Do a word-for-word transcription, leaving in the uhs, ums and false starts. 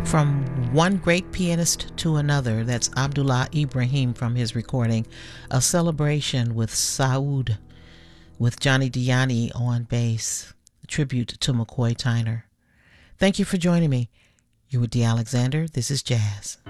From one great pianist to another, that's Abdullah Ibrahim from his recording, A Celebration with Saud, with Johnny Diani on bass, a tribute to McCoy Tyner. Thank you for joining me. You're with Dee Alexander. This is Jazz.